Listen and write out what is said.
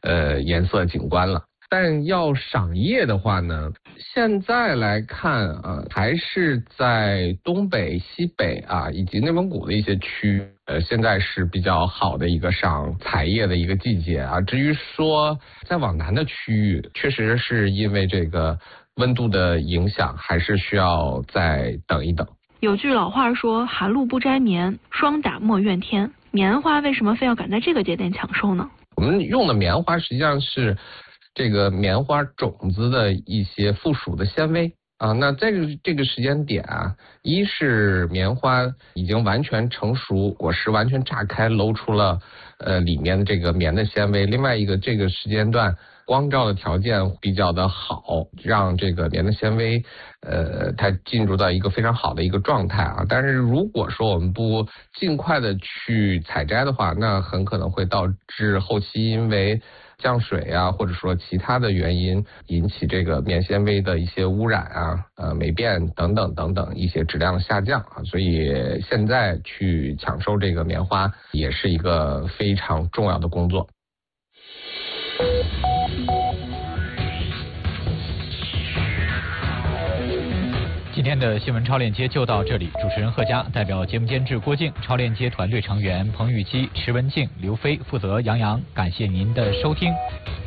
颜色景观了。但要赏叶的话呢，现在来看还是在东北、西北以及内蒙古的一些区，现在是比较好的一个赏彩叶的一个季节至于说再往南的区域，确实是因为这个温度的影响，还是需要再等一等。 有句老话说，寒露不摘棉，霜打莫怨天。棉花为什么非要赶在这个节点抢收呢？ 我们用的棉花实际上是这个棉花种子的一些附属的纤维那在这个时间点一是棉花已经完全成熟，果实完全炸开，露出了里面的这个棉的纤维；另外一个，这个时间段光照的条件比较的好，让这个棉的纤维它进入到一个非常好的一个状态但是如果说我们不尽快的去采摘的话，那很可能会导致后期因为降水或者说其他的原因引起这个棉纤维的一些污染霉变等等一些质量的下降所以现在去抢收这个棉花也是一个非常重要的工作。 今天的新闻超链接就到这里，主持人贺佳，代表节目监制郭靖，超链接团队成员彭玉基、石文静、刘飞，负责杨洋，感谢您的收听。